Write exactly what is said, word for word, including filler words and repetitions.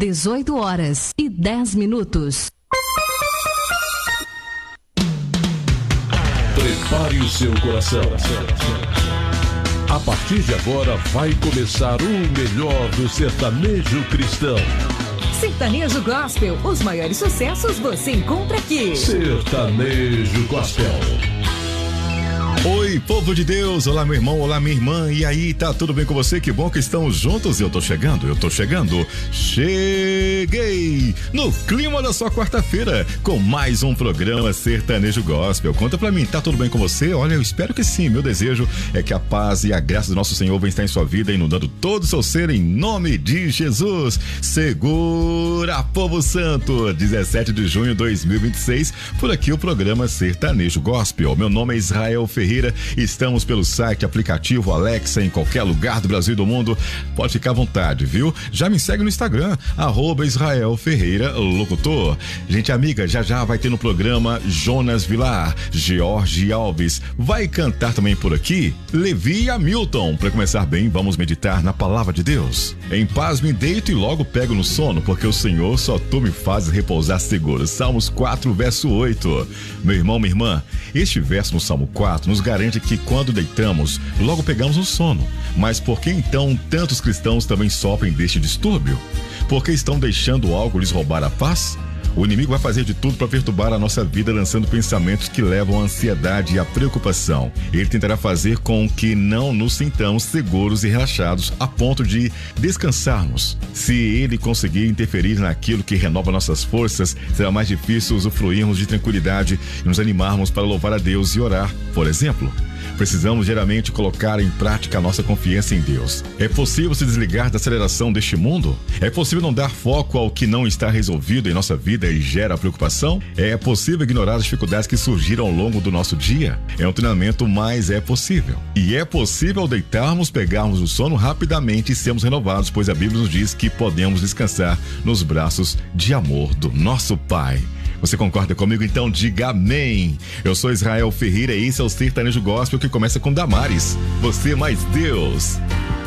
dezoito horas e dez minutos. Prepare o seu coração. A partir de agora vai começar o melhor do sertanejo cristão. Sertanejo Gospel, os maiores sucessos você encontra aqui. Sertanejo Gospel. Oi, povo de Deus, olá meu irmão, olá minha irmã, e aí, tá tudo bem com você? Que bom que estamos juntos, eu tô chegando, eu tô chegando, cheguei no clima da sua quarta-feira, com mais um programa Sertanejo Gospel. Conta pra mim, tá tudo bem com você? Olha, eu espero que sim, meu desejo é que a paz e a graça do nosso Senhor venha estar em sua vida, inundando todo o seu ser, em nome de Jesus. Segura, povo santo, dezessete de junho de dois mil e vinte e seis, por aqui o programa Sertanejo Gospel. Meu nome é Israel Ferreira. Estamos pelo site, aplicativo, Alexa, em qualquer lugar do Brasil e do mundo. Pode ficar à vontade, viu? Já me segue no Instagram, arroba Israel Ferreira Locutor. Gente amiga, já já vai ter no programa Jonas Vilar, George Alves. Vai cantar também por aqui Levi Hamilton. Para começar bem, vamos meditar na palavra de Deus. Em paz me deito e logo pego no sono, porque o Senhor só tu me fazes repousar seguro. Salmos quatro, verso oito. Meu irmão, minha irmã, este verso no Salmo quatro nos garante que quando deitamos, logo pegamos no sono. Mas por que então tantos cristãos também sofrem deste distúrbio? Porque estão deixando algo lhes roubar a paz? O inimigo vai fazer de tudo para perturbar a nossa vida, lançando pensamentos que levam à ansiedade e à preocupação. Ele tentará fazer com que não nos sintamos seguros e relaxados a ponto de descansarmos. Se ele conseguir interferir naquilo que renova nossas forças, será mais difícil usufruirmos de tranquilidade e nos animarmos para louvar a Deus e orar, por exemplo. Precisamos geralmente colocar em prática a nossa confiança em Deus. É possível se desligar da aceleração deste mundo? É possível não dar foco ao que não está resolvido em nossa vida e gera preocupação? É possível ignorar as dificuldades que surgiram ao longo do nosso dia? É um treinamento, mas é possível. E é possível deitarmos, pegarmos o sono rapidamente e sermos renovados, pois a Bíblia nos diz que podemos descansar nos braços de amor do nosso Pai. Você concorda comigo? Então diga amém. Eu sou Israel Ferreira e esse é o Sertanejo Gospel, que começa com Damares. Você mais Deus.